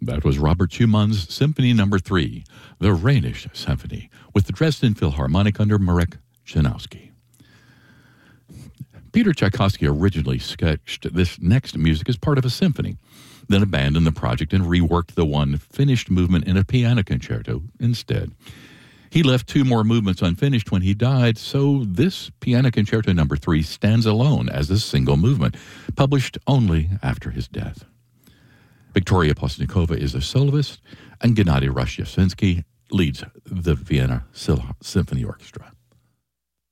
That was Robert Schumann's Symphony No. 3, the Rhenish Symphony, with the Dresden Philharmonic under Marek Janowski. Peter Tchaikovsky originally sketched this next music as part of a symphony, then abandoned the project and reworked the one finished movement in a piano concerto instead. He left 2 more movements unfinished when he died, so this Piano Concerto No. 3 stands alone as a single movement, published only after his death. Victoria Postnikova is a soloist, and Gennady Rozhdestvensky leads the Vienna Symphony Orchestra.